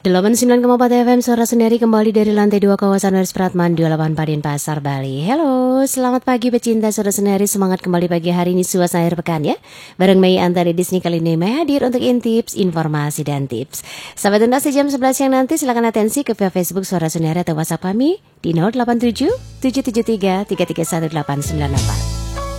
89,4 FM Suara Sendiri kembali dari lantai 2 kawasan Waris Pratman 28 Padin Pasar Bali. Halo, selamat pagi pecinta Suara Sendiri. Semangat kembali pagi hari ini suasana akhir pekan ya. Bareng Mei Antari Disney kali ini Mei hadir untuk tips, informasi dan tips. Sampai tuntas di jam 11 siang nanti silakan atensi ke via Facebook Suara Sendiri atau WhatsApp kami di 087 773 331 894.